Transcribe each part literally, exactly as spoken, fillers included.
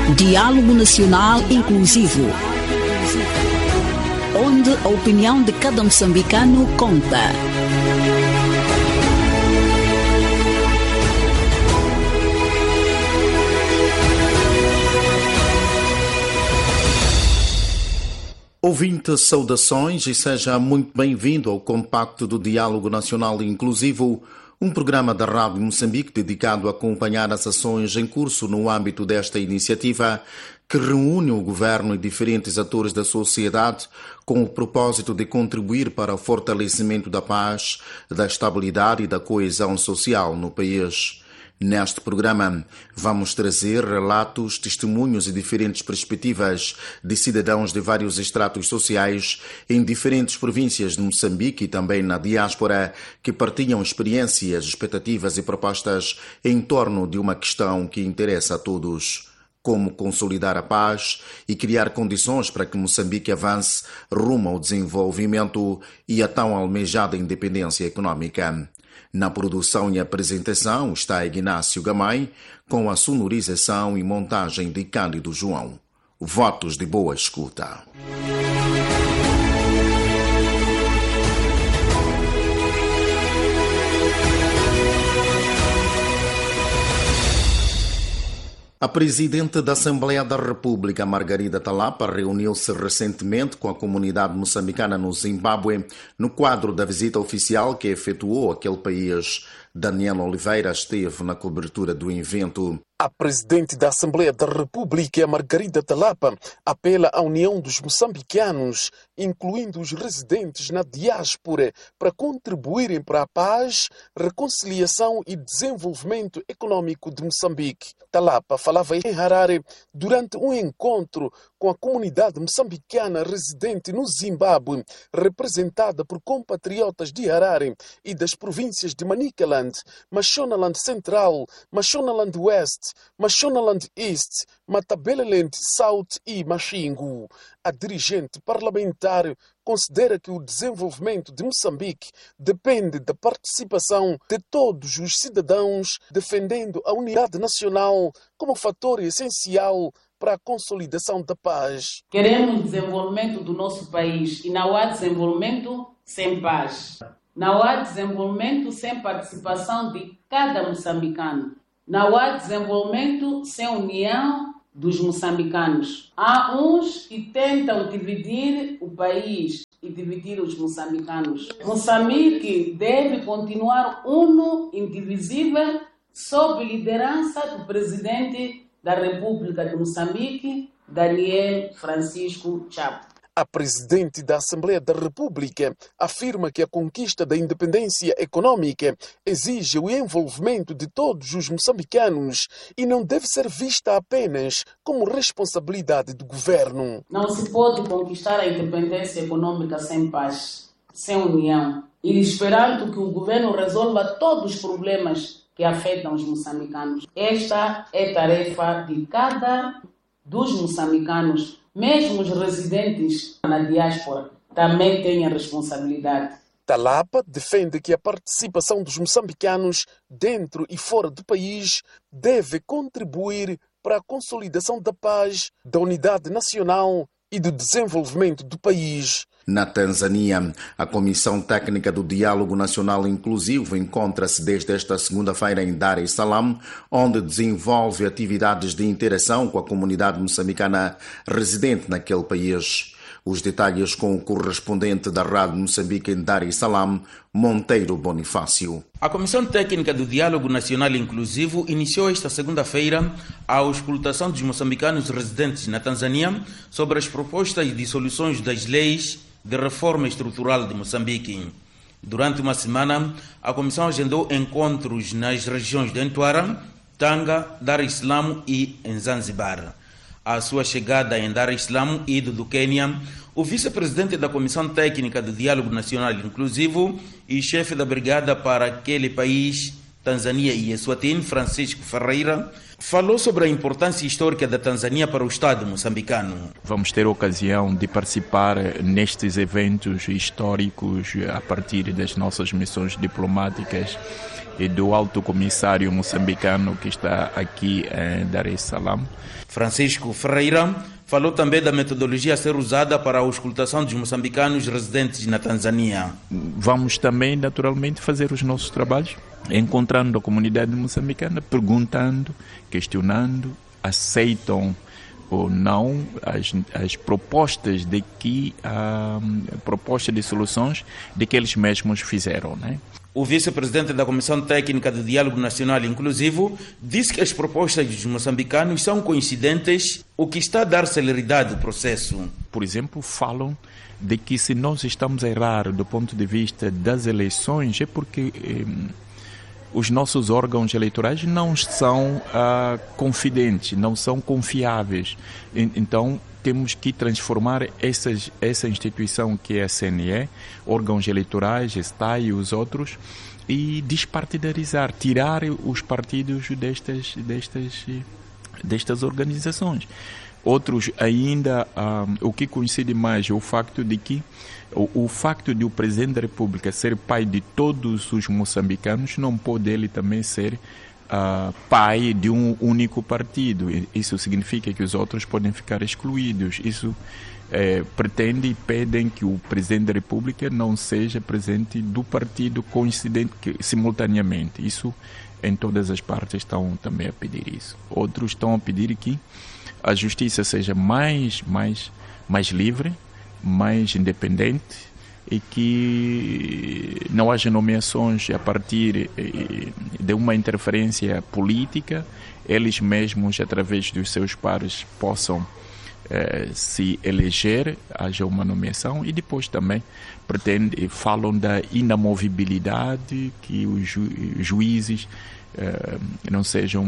Diálogo Nacional Inclusivo, onde a opinião de cada moçambicano conta. Ouvinte, saudações e seja muito bem-vindo ao compacto do Diálogo Nacional Inclusivo, um programa da Rádio Moçambique dedicado a acompanhar as ações em curso no âmbito desta iniciativa que reúne o governo e diferentes atores da sociedade com o propósito de contribuir para o fortalecimento da paz, da estabilidade e da coesão social no país. Neste programa, vamos trazer relatos, testemunhos e diferentes perspectivas de cidadãos de vários estratos sociais em diferentes províncias de Moçambique e também na diáspora que partilham experiências, expectativas e propostas em torno de uma questão que interessa a todos: como consolidar a paz e criar condições para que Moçambique avance rumo ao desenvolvimento e a tão almejada independência econômica. Na produção e apresentação está Ignácio Gamay, com a sonorização e montagem de Cândido João. Votos de boa escuta. A Presidente da Assembleia da República, Margarida Talapa, reuniu-se recentemente com a comunidade moçambicana no Zimbábue no quadro da visita oficial que efetuou aquele país. Daniel Oliveira esteve na cobertura do evento. A Presidente da Assembleia da República, Margarida Talapa, apela à união dos moçambicanos, incluindo os residentes na diáspora, para contribuírem para a paz, reconciliação e desenvolvimento econômico de Moçambique. Talapa falava em Harare durante um encontro com a comunidade moçambicana residente no Zimbábue, representada por compatriotas de Harare e das províncias de Manicaland, Mashonaland Central, Mashonaland West, Mashonaland East, Matabeleland South e Machingu. A dirigente parlamentar considera que o desenvolvimento de Moçambique depende da participação de todos os cidadãos, defendendo a unidade nacional como fator essencial para a consolidação da paz. Queremos desenvolvimento do nosso país e não há desenvolvimento sem paz. Não há desenvolvimento sem participação de cada moçambicano. Não há desenvolvimento sem união dos moçambicanos. Há uns que tentam dividir o país e dividir os moçambicanos. Moçambique deve continuar uno, indivisível, sob liderança do presidente da República de Moçambique, Daniel Francisco Chapo. A Presidente da Assembleia da República afirma que a conquista da independência econômica exige o envolvimento de todos os moçambicanos e não deve ser vista apenas como responsabilidade do governo. Não se pode conquistar a independência econômica sem paz, sem união, e esperando que o governo resolva todos os problemas que afetam os moçambicanos. Esta é tarefa de cada dos moçambicanos. Mesmo os residentes na diáspora também têm a responsabilidade. Talapa defende que a participação dos moçambicanos dentro e fora do país deve contribuir para a consolidação da paz, da unidade nacional e do desenvolvimento do país. Na Tanzânia, a Comissão Técnica do Diálogo Nacional Inclusivo encontra-se desde esta segunda-feira em Dar es Salaam, onde desenvolve atividades de interação com a comunidade moçambicana residente naquele país. Os detalhes com o correspondente da Rádio Moçambique em Dar es Salaam, Monteiro Bonifácio. A Comissão Técnica do Diálogo Nacional Inclusivo iniciou esta segunda-feira a auscultação dos moçambicanos residentes na Tanzânia sobre as propostas de soluções das leis de reforma estrutural de Moçambique. Durante uma semana, a Comissão agendou encontros nas regiões de Ntuara, Tanga, Dar es Salaam e em Zanzibar. À sua chegada em Dar es Salaam, ido do Quênia, o vice-presidente da Comissão Técnica do Diálogo Nacional Inclusivo e chefe da brigada para aquele país, Tanzânia e Eswatini, Francisco Ferreira, falou sobre a importância histórica da Tanzânia para o Estado moçambicano. Vamos ter a ocasião de participar nestes eventos históricos a partir das nossas missões diplomáticas e do Alto Comissário moçambicano que está aqui em Dar es Salaam. Francisco Ferreira falou também da metodologia a ser usada para a auscultação dos moçambicanos residentes na Tanzânia. Vamos também, naturalmente, fazer os nossos trabalhos, encontrando a comunidade moçambicana, perguntando, questionando, aceitam ou não as, as propostas de que a proposta de soluções de que eles mesmos fizeram, né? O vice-presidente da Comissão Técnica do Diálogo Nacional Inclusivo disse que as propostas dos moçambicanos são coincidentes, o que está a dar celeridade ao processo. Por exemplo, falam de que se nós estamos a errar do ponto de vista das eleições é porque eh, os nossos órgãos eleitorais não são ah, confidentes, não são confiáveis. E, então, temos que transformar essas, essa instituição que é a C N E, órgãos eleitorais, S T A e os outros, e despartidarizar, tirar os partidos destas, destas, destas organizações. Outros ainda, um, o que coincide mais é o facto de que o, o facto de o Presidente da República ser pai de todos os moçambicanos não pode ele também ser Uh, pai de um único partido. Isso significa que os outros podem ficar excluídos. Isso eh, pretende e pedem que o Presidente da República não seja presidente do partido coincidente, que, simultaneamente. Isso em todas as partes estão também a pedir isso. Outros estão a pedir que a justiça seja mais, mais, mais livre, mais independente, e que não haja nomeações a partir de uma interferência política, eles mesmos, através dos seus pares, possam eh, se eleger, haja uma nomeação, e depois também pretende, falam da inamovibilidade, que os ju juízes eh, não sejam,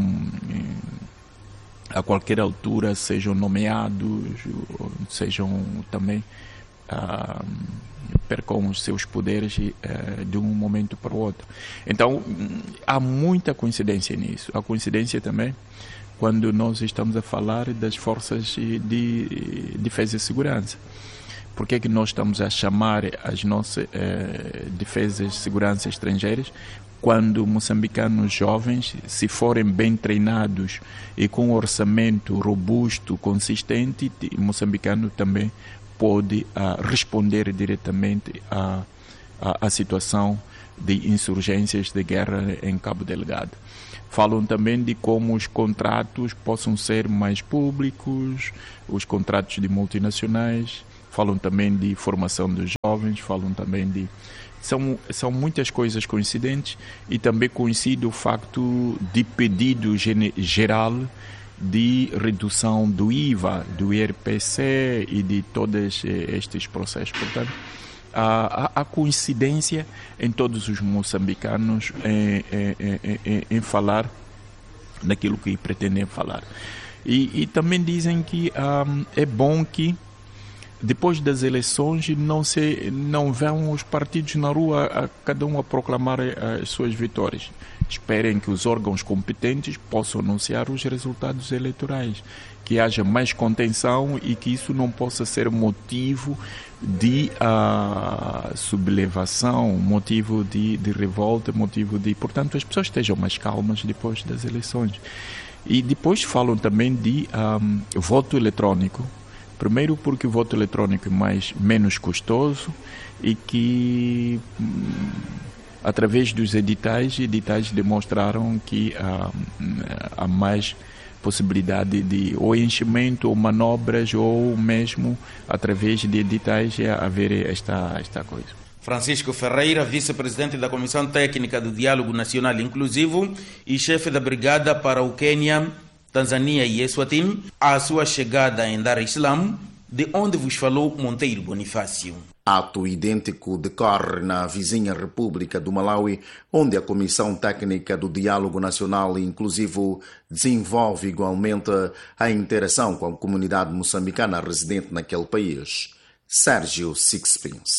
a qualquer altura, sejam nomeados, sejam também ah, percam os seus poderes uh, de um momento para o outro. Então, há muita coincidência nisso. Há coincidência também quando nós estamos a falar das forças de defesa e segurança. Por que é que nós estamos a chamar as nossas uh, defesas e segurança estrangeiras quando moçambicanos jovens, se forem bem treinados e com um orçamento robusto, consistente, moçambicano também pode uh, responder diretamente à, à, à situação de insurgências de guerra em Cabo Delgado. Falam também de como os contratos possam ser mais públicos, os contratos de multinacionais, falam também de formação dos jovens, falam também de... São, são muitas coisas coincidentes, e também coincide o facto de pedido geral de redução do I V A, do I R P C e de todos estes processos. Portanto, há, há coincidência em todos os moçambicanos em, em, em, em falar daquilo que pretendem falar. E, e também dizem que um, é bom que depois das eleições não, se, não vão os partidos na rua, a, cada um a proclamar as suas vitórias. Esperem que os órgãos competentes possam anunciar os resultados eleitorais, que haja mais contenção e que isso não possa ser motivo de uh, sublevação, motivo de, de revolta, motivo de... Portanto, as pessoas estejam mais calmas depois das eleições. E depois falam também de um, voto eletrônico. Primeiro porque o voto eletrônico é mais, menos custoso e que... Hum, através dos editais, editais demonstraram que há, há mais possibilidade de ou enchimento ou manobras, ou mesmo através de editais haver esta, esta coisa. Francisco Ferreira, vice-presidente da Comissão Técnica do Diálogo Nacional Inclusivo e chefe da Brigada para o Quênia, Tanzânia e Eswatini, à sua chegada em Dar es Salaam, de onde vos falou Monteiro Bonifácio. Ato idêntico decorre na vizinha República do Malawi, onde a Comissão Técnica do Diálogo Nacional Inclusivo desenvolve igualmente a interação com a comunidade moçambicana residente naquele país. Sérgio Sixpence.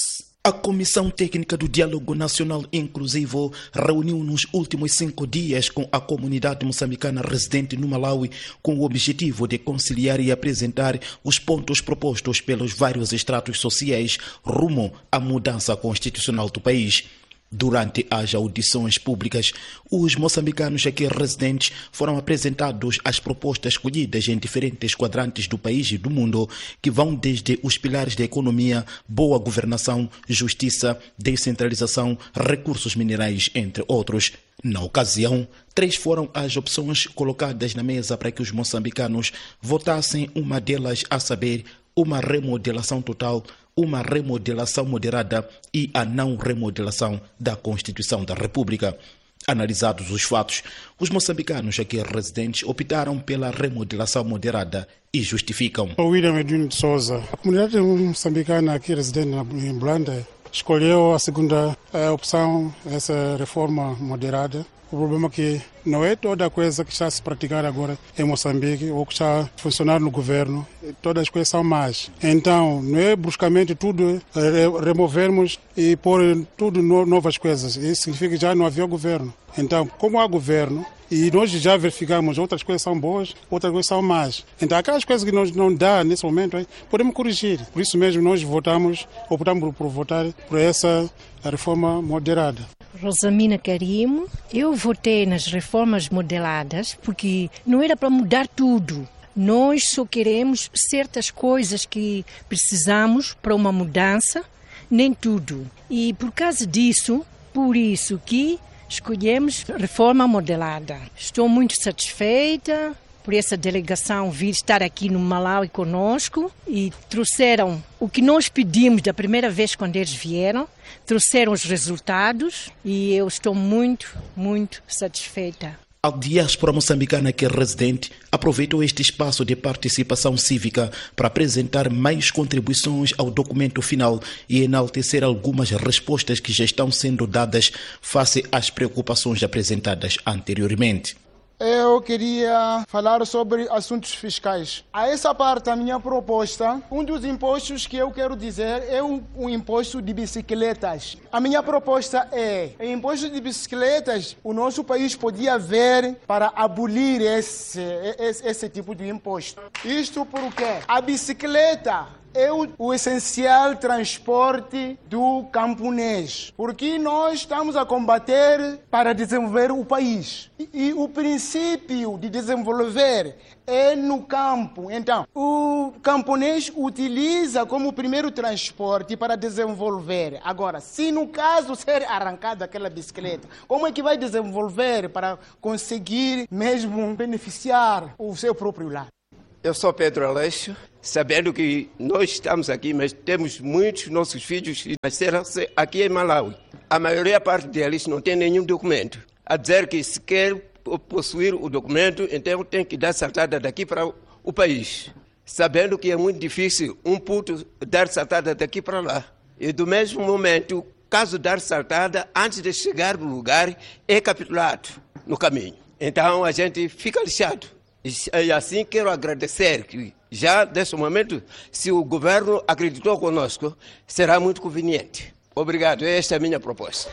A Comissão Técnica do Diálogo Nacional Inclusivo reuniu nos últimos cinco dias com a comunidade moçambicana residente no Malawi com o objetivo de conciliar e apresentar os pontos propostos pelos vários estratos sociais rumo à mudança constitucional do país. Durante as audições públicas, os moçambicanos aqui residentes foram apresentados as propostas escolhidas em diferentes quadrantes do país e do mundo, que vão desde os pilares da economia, boa governação, justiça, descentralização, recursos minerais, entre outros. Na ocasião, três foram as opções colocadas na mesa para que os moçambicanos votassem, uma delas a saber, uma remodelação total, uma remodelação moderada e a não remodelação da Constituição da República. Analisados os fatos, os moçambicanos aqui residentes optaram pela remodelação moderada e justificam. O William Edwin de Souza, a comunidade moçambicana aqui residente em Blanda escolheu a segunda opção, essa reforma moderada. O problema é que não é toda a coisa que está a se praticar agora em Moçambique ou que está a funcionar no governo, todas as coisas são más. Então, não é bruscamente tudo removermos e pôr tudo novas coisas. Isso significa que já não havia governo. Então, como há governo, e nós já verificamos, outras coisas são boas, outras coisas são más. Então, aquelas coisas que nós não dá nesse momento, podemos corrigir. Por isso mesmo, nós votamos, optamos por votar por essa reforma moderada. Rosamina Carimo, eu votei nas reformas modeladas porque não era para mudar tudo. Nós só queremos certas coisas que precisamos para uma mudança, nem tudo. E por causa disso, por isso que escolhemos reforma modelada. Estou muito satisfeita por essa delegação vir estar aqui no Malawi conosco e trouxeram o que nós pedimos da primeira vez quando eles vieram, trouxeram os resultados e eu estou muito, muito satisfeita. A diáspora moçambicana que é residente aproveitou este espaço de participação cívica para apresentar mais contribuições ao documento final e enaltecer algumas respostas que já estão sendo dadas face às preocupações apresentadas anteriormente. Eu queria falar sobre assuntos fiscais. A essa parte da minha proposta, um dos impostos que eu quero dizer é o, o imposto de bicicletas. A minha proposta é, o imposto de bicicletas, o nosso país podia ver para abolir esse, esse, esse tipo de imposto. Isto porque a bicicleta é o, o essencial transporte do camponês, porque nós estamos a combater para desenvolver o país. E, e o princípio de desenvolver é no campo. Então, o camponês utiliza como primeiro transporte para desenvolver. Agora, se no caso ser arrancada aquela bicicleta, como é que vai desenvolver para conseguir mesmo beneficiar o seu próprio lar? Eu sou Pedro Aleixo, sabendo que nós estamos aqui, mas temos muitos nossos filhos que nasceram aqui em Malawi. A maioria parte deles não tem nenhum documento. A dizer que se quer possuir o documento, então tem que dar saltada daqui para o país. Sabendo que é muito difícil um puto dar saltada daqui para lá. E do mesmo momento, caso dar saltada, antes de chegar no lugar, é capturado no caminho. Então a gente fica lixado. E assim quero agradecer que já nesse momento, se o governo acreditou conosco, será muito conveniente. Obrigado, esta é a minha proposta.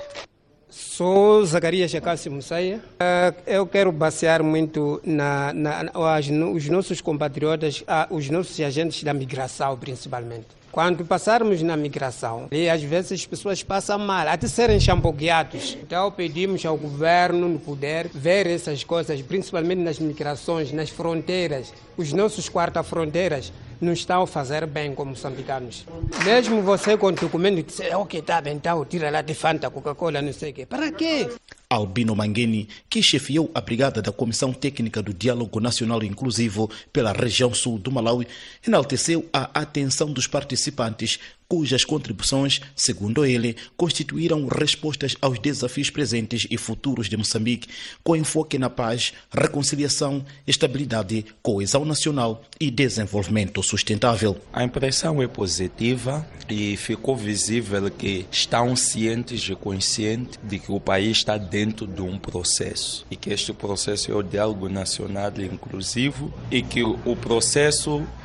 Sou Zacarias Jacásio Mussaia. Eu quero basear muito na, na, nas, os nossos compatriotas, os nossos agentes da migração principalmente. Quando passarmos na migração, e às vezes as pessoas passam mal, até serem champogueados. Então pedimos ao governo, no poder, ver essas coisas, principalmente nas migrações, nas fronteiras. Os nossos quarta-fronteiras não estão a fazer bem como moçambicanos. Mesmo você com o documento dizer, ok, tá bem, então tira lá de Fanta, Coca-Cola, não sei o quê. Para quê? Albino Mangueni, que chefiou a brigada da Comissão Técnica do Diálogo Nacional Inclusivo pela região sul do Malawi, enalteceu a atenção dos participantes, cujas contribuições, segundo ele, constituíram respostas aos desafios presentes e futuros de Moçambique, com enfoque na paz, reconciliação, estabilidade, coesão nacional e desenvolvimento sustentável. A impressão é positiva e ficou visível que estão cientes e conscientes de que o país está dentro de um processo e que este processo é o diálogo nacional inclusivo e que o processo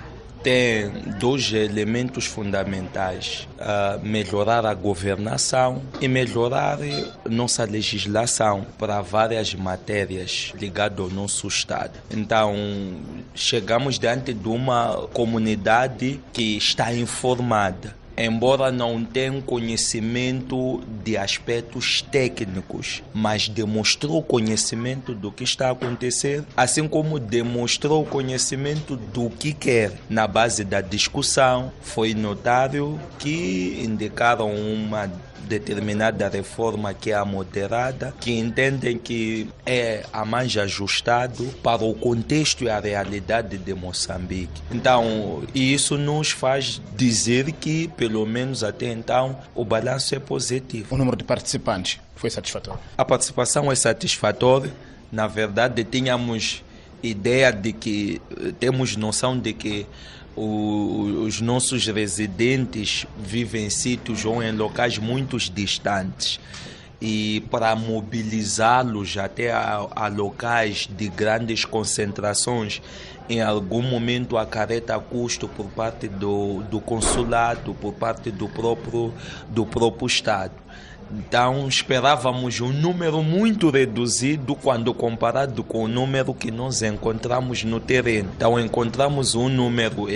tem dois elementos fundamentais: uh, melhorar a governação e melhorar nossa legislação para várias matérias ligadas ao nosso Estado. Então, chegamos diante de uma comunidade que está informada, embora não tenha conhecimento de aspectos técnicos, mas demonstrou conhecimento do que está a acontecer, assim como demonstrou conhecimento do que quer. Na base da discussão, foi notável que indicaram uma determinada reforma que é a moderada, que entendem que é a mais ajustado para o contexto e a realidade de Moçambique. Então, isso nos faz dizer que, pelo menos até então, o balanço é positivo. O número de participantes foi satisfatório? A participação é satisfatória. Na verdade, tínhamos ideia de que, temos noção de que os nossos residentes vivem em sítios ou em locais muito distantes, e para mobilizá-los até a, a locais de grandes concentrações, em algum momento acarreta custo por parte do, do consulado, por parte do próprio, do próprio Estado. Então, esperávamos um número muito reduzido quando comparado com o número que nós encontramos no terreno. Então, encontramos um número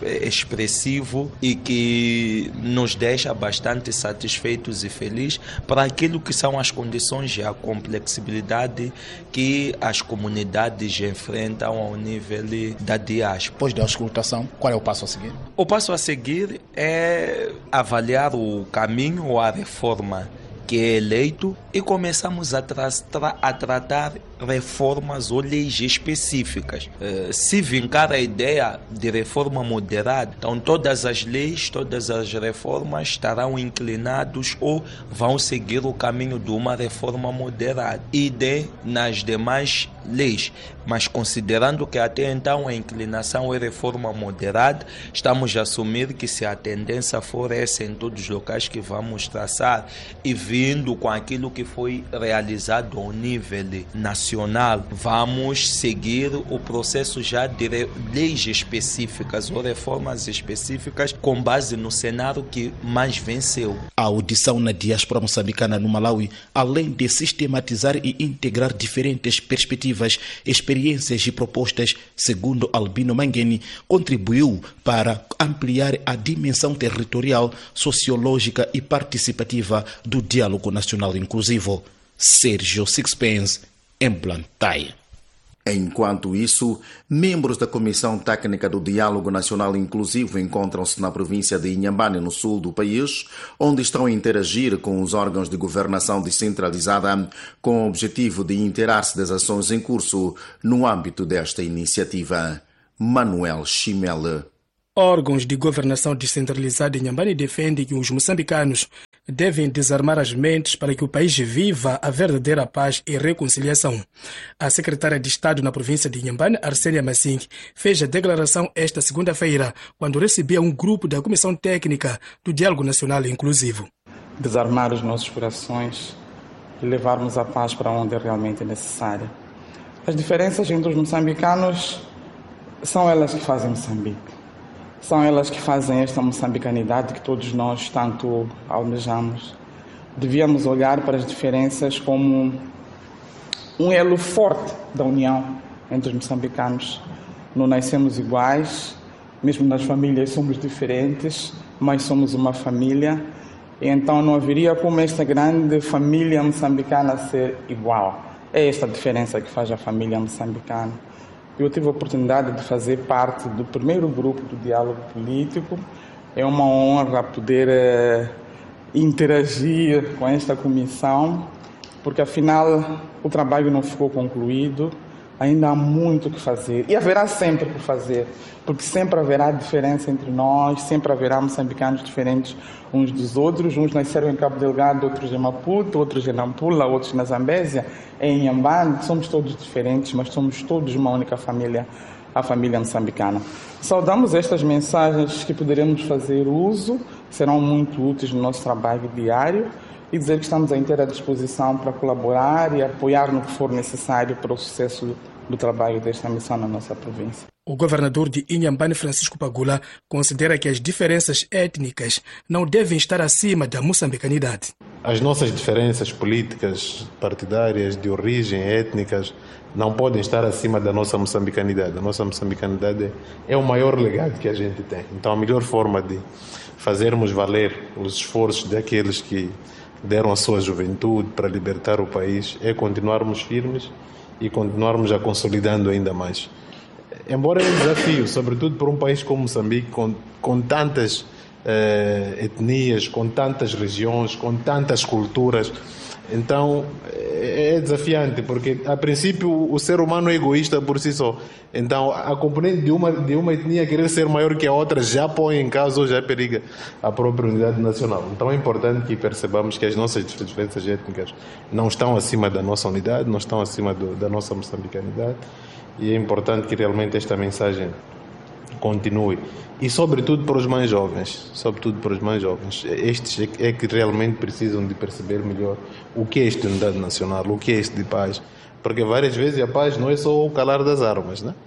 expressivo e que nos deixa bastante satisfeitos e felizes para aquilo que são as condições e a complexibilidade que as comunidades enfrentam ao nível da diáspora. Depois da auscultação, qual é o passo a seguir? O passo a seguir é avaliar o caminho ou a reforma que é eleito e começamos a, tra tra a tratar reformas ou leis específicas. Uh, se vincar a ideia de reforma moderada, então todas as leis, todas as reformas estarão inclinados ou vão seguir o caminho de uma reforma moderada. E de nas demais leis, mas considerando que até então a inclinação é reforma moderada, estamos a assumir que se a tendência for essa em todos os locais que vamos traçar e vindo com aquilo que foi realizado ao nível nacional, vamos seguir o processo já de leis específicas ou reformas específicas com base no cenário que mais venceu. A audição na diáspora moçambicana no Malawi, além de sistematizar e integrar diferentes perspectivas, experiências e propostas, segundo Albino Mangueni, contribuiu para ampliar a dimensão territorial, sociológica e participativa do diálogo nacional inclusivo. Sérgio Sixpence, em Blantyre. Enquanto isso, membros da Comissão Técnica do Diálogo Nacional Inclusivo encontram-se na província de Inhambane, no sul do país, onde estão a interagir com os órgãos de governação descentralizada com o objetivo de inteirar-se das ações em curso no âmbito desta iniciativa. Manuel Chimele. Órgãos de governação descentralizada em Inhambane defendem que os moçambicanos devem desarmar as mentes para que o país viva a verdadeira paz e reconciliação. A secretária de Estado na província de Inhambane, Arcélia Massing, fez a declaração esta segunda-feira, quando recebia um grupo da Comissão Técnica do Diálogo Nacional Inclusivo. Desarmar os nossos corações e levarmos a paz para onde é realmente necessária. As diferenças entre os moçambicanos são elas que fazem Moçambique. São elas que fazem esta moçambicanidade que todos nós tanto almejamos. Devíamos olhar para as diferenças como um elo forte da união entre os moçambicanos. Não nascemos iguais, mesmo nas famílias somos diferentes, mas somos uma família. E então não haveria como esta grande família moçambicana ser igual. É esta a diferença que faz a família moçambicana. Eu tive a oportunidade de fazer parte do primeiro grupo do diálogo político. É uma honra poder eh, interagir com esta comissão, porque afinal o trabalho não ficou concluído. Ainda há muito o que fazer e haverá sempre o que fazer, porque sempre haverá diferença entre nós, sempre haverá moçambicanos diferentes uns dos outros. Uns nasceram em Cabo Delgado, outros em Maputo, outros em Nampula, outros na Zambésia, em Inhambane. Somos todos diferentes, mas somos todos uma única família, a família moçambicana. Saudamos estas mensagens que poderemos fazer uso, serão muito úteis no nosso trabalho diário, e dizer que estamos à inteira disposição para colaborar e apoiar no que for necessário para o sucesso do trabalho desta missão na nossa província. O governador de Inhambane, Francisco Pagula, considera que as diferenças étnicas não devem estar acima da moçambicanidade. As nossas diferenças políticas, partidárias, de origem, étnicas, não podem estar acima da nossa moçambicanidade. A nossa moçambicanidade é o maior legado que a gente tem. Então, a melhor forma de fazermos valer os esforços daqueles que deram a sua juventude para libertar o país é continuarmos firmes e continuarmos a consolidando ainda mais. Embora é um desafio, sobretudo para um país como Moçambique, com, com tantas eh, etnias, com tantas regiões, com tantas culturas, então é desafiante, porque a princípio o ser humano é egoísta por si só. Então a componente de uma, de uma etnia querer ser maior que a outra já põe em causa ou já periga a própria unidade nacional. Então é importante que percebamos que as nossas diferenças étnicas não estão acima da nossa unidade, não estão acima do, da nossa moçambicanidade, e é importante que realmente esta mensagem continue. E sobretudo para os mais jovens, sobretudo para os mais jovens, estes é que realmente precisam de perceber melhor o que é esta unidade nacional, o que é este de paz, porque várias vezes a paz não é só o calar das armas, né?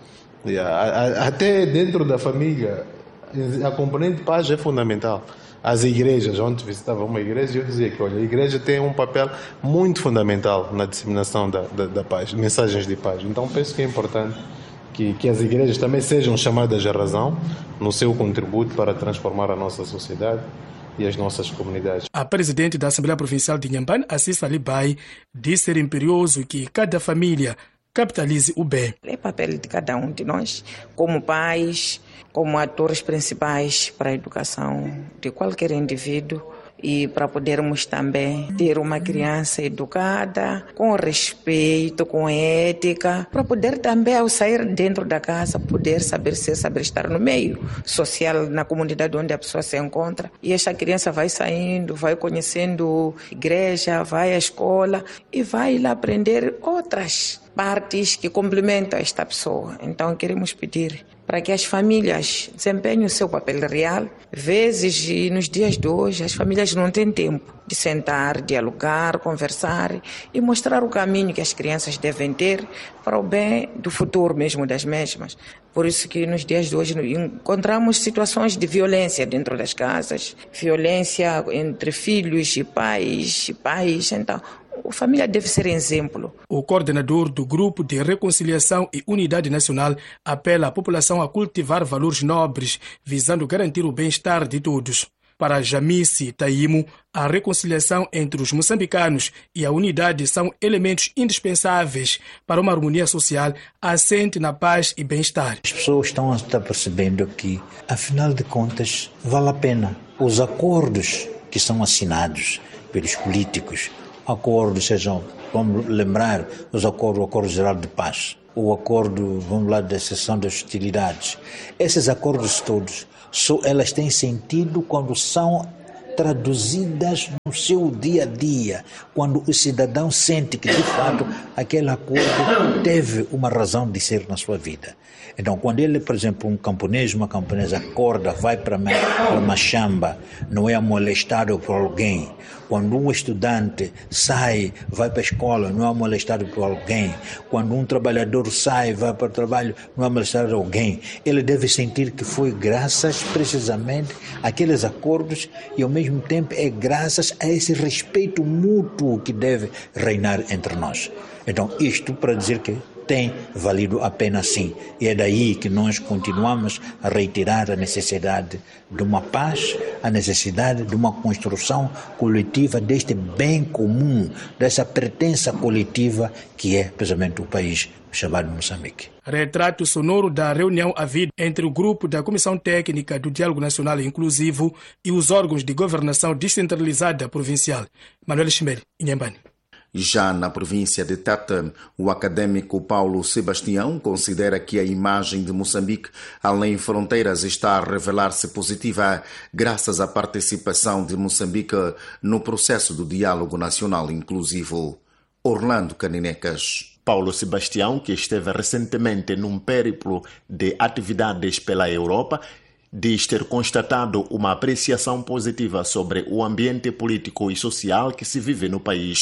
Até dentro da família a componente de paz é fundamental. As igrejas, ontem visitava uma igreja e eu dizia que olha, a igreja tem um papel muito fundamental na disseminação da, da, da paz, mensagens de paz. Então penso que é importante Que, que as igrejas também sejam chamadas à razão no seu contributo para transformar a nossa sociedade e as nossas comunidades. A presidente da Assembleia Provincial de Inhambane, Assisa Libai, disse ser imperioso que cada família capitalize o bem. É papel de cada um de nós, como pais, como atores principais para a educação de qualquer indivíduo, e para podermos também ter uma criança educada, com respeito, com ética, para poder também, ao sair dentro da casa, poder saber ser, saber estar no meio social, na comunidade onde a pessoa se encontra. E esta criança vai saindo, vai conhecendo igreja, vai à escola e vai lá aprender outras partes que complementam esta pessoa. Então queremos pedir para que as famílias desempenhem o seu papel real. Vezes, e nos dias de hoje, as famílias não têm tempo de sentar, dialogar, conversar e mostrar o caminho que as crianças devem ter para o bem do futuro mesmo das mesmas. Por isso que nos dias de hoje encontramos situações de violência dentro das casas, violência entre filhos e pais, e pais, então a família deve ser exemplo. O coordenador do Grupo de Reconciliação e Unidade Nacional apela à população a cultivar valores nobres, visando garantir o bem-estar de todos. Para Jamice Taimo, a reconciliação entre os moçambicanos e a unidade são elementos indispensáveis para uma harmonia social assente na paz e bem-estar. As pessoas estão a estar percebendo que, afinal de contas, vale a pena. Os acordos que são assinados pelos políticos, acordos, sejam, vamos lembrar, os acordos, o Acordo Geral de Paz, o acordo, vamos lá, da cessão das hostilidades. Esses acordos todos, só elas têm sentido quando são traduzidas no seu dia a dia, quando o cidadão sente que, de fato, aquele acordo teve uma razão de ser na sua vida. Então, quando ele, por exemplo, um camponês, uma camponesa acorda, vai para uma chamba, não é molestado por alguém. Quando um estudante sai, vai para a escola, não é molestado por alguém. Quando um trabalhador sai, vai para o trabalho, não é molestado por alguém. Ele deve sentir que foi graças, precisamente, àqueles acordos e, ao mesmo tempo, é graças a esse respeito mútuo que deve reinar entre nós. Então, isto para dizer que tem valido a pena sim. E é daí que nós continuamos a reiterar a necessidade de uma paz, a necessidade de uma construção coletiva deste bem comum, dessa pertença coletiva que é, precisamente, o país chamado Moçambique. Retrato sonoro da reunião havida entre o grupo da Comissão Técnica do Diálogo Nacional Inclusivo e os órgãos de governação descentralizada provincial. Manuel Chimeri, Inhambane. Já na província de Tata, o acadêmico Paulo Sebastião considera que a imagem de Moçambique além fronteiras está a revelar-se positiva graças à participação de Moçambique no processo do diálogo nacional inclusivo. Orlando Caninecas. Paulo Sebastião, que esteve recentemente num périplo de atividades pela Europa, diz ter constatado uma apreciação positiva sobre o ambiente político e social que se vive no país.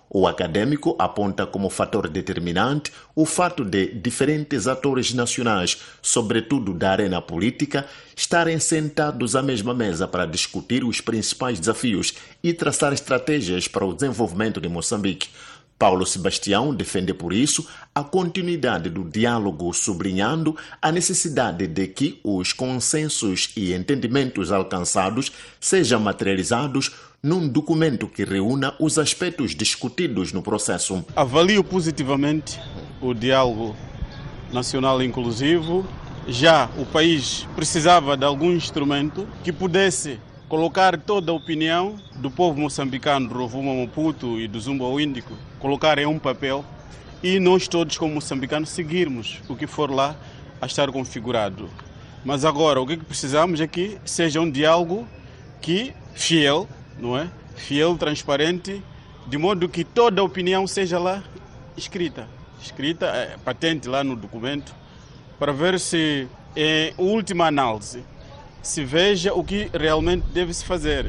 O acadêmico aponta como fator determinante o fato de diferentes atores nacionais, sobretudo da arena política, estarem sentados à mesma mesa para discutir os principais desafios e traçar estratégias para o desenvolvimento de Moçambique. Paulo Sebastião defende, por isso, a continuidade do diálogo, sublinhando a necessidade de que os consensos e entendimentos alcançados sejam materializados num documento que reúna os aspectos discutidos no processo. Avalio positivamente o diálogo nacional inclusivo. Já o país precisava de algum instrumento que pudesse colocar toda a opinião do povo moçambicano, do Rovuma Maputo e do Zumba Índico, colocar em um papel e nós todos como moçambicanos seguirmos o que for lá a estar configurado. Mas agora o que precisamos é que seja um diálogo que fiel, não é? Fiel, transparente, de modo que toda a opinião seja lá escrita, escrita, é, patente lá no documento, para ver se, em última análise, se veja o que realmente deve-se fazer.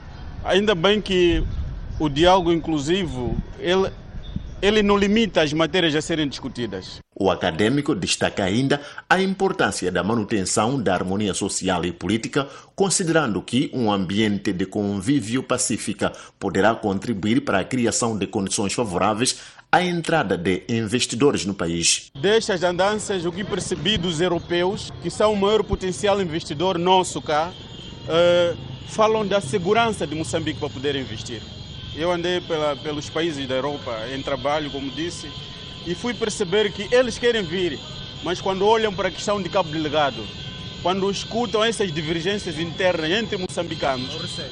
Ainda bem que o diálogo inclusivo, ele, ele não limita as matérias a serem discutidas. O acadêmico destaca ainda a importância da manutenção da harmonia social e política, considerando que um ambiente de convívio pacífico poderá contribuir para a criação de condições favoráveis à entrada de investidores no país. Destas andanças, o que percebi dos europeus, que são o maior potencial investidor nosso cá, uh, falam da segurança de Moçambique para poder investir. Eu andei pela, pelos países da Europa em trabalho, como disse, e fui perceber que eles querem vir, mas quando olham para a questão de Cabo Delgado, quando escutam essas divergências internas entre moçambicanos,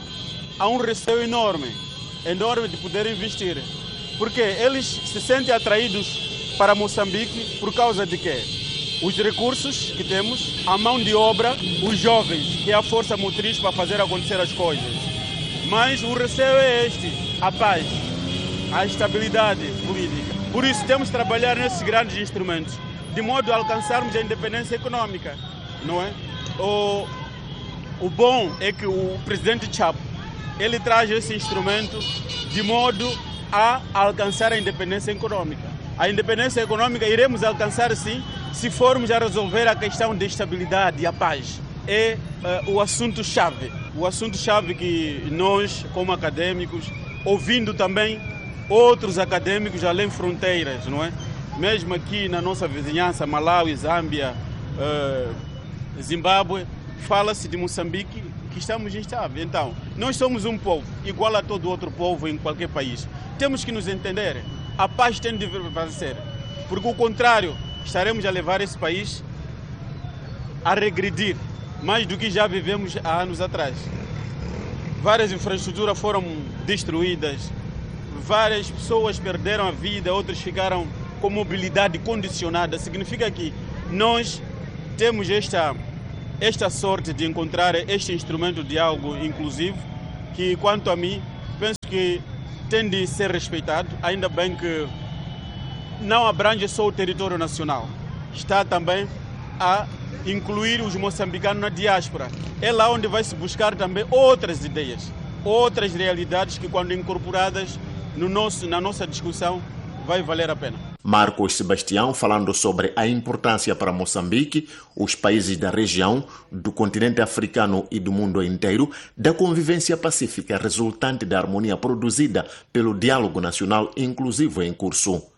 há um receio enorme, enorme de poder investir. Porque eles se sentem atraídos para Moçambique por causa de quê? Os recursos que temos, a mão de obra, os jovens, que é a força motriz para fazer acontecer as coisas. Mas o receio é este, a paz, a estabilidade política. Por isso temos que trabalhar nesses grandes instrumentos, de modo a alcançarmos a independência econômica, não é? O, o bom é que o presidente Chapo, ele traz esse instrumento de modo a alcançar a independência econômica. A independência econômica iremos alcançar sim, se formos a resolver a questão da estabilidade e a paz. É uh, o assunto-chave. O assunto-chave que nós, como acadêmicos, ouvindo também outros acadêmicos além fronteiras, não é? Mesmo aqui na nossa vizinhança, Malawi, Zâmbia, uh, Zimbábue, fala-se de Moçambique que estamos instáveis. Então, nós somos um povo igual a todo outro povo em qualquer país. Temos que nos entender. A paz tem de prevalecer, porque o contrário, estaremos a levar esse país a regredir mais do que já vivemos há anos atrás. Várias infraestruturas foram destruídas, várias pessoas perderam a vida, outras ficaram com mobilidade condicionada. Significa que nós temos esta esta sorte de encontrar este instrumento de diálogo inclusivo, que, quanto a mim, penso que tem de ser respeitado, ainda bem que não abrange só o território nacional, está também a incluir os moçambicanos na diáspora. É lá onde vai se buscar também outras ideias, outras realidades que, quando incorporadas no nosso, na nossa discussão, vai valer a pena. Marcos Sebastião falando sobre a importância para Moçambique, os países da região, do continente africano e do mundo inteiro, da convivência pacífica resultante da harmonia produzida pelo diálogo nacional inclusivo em curso.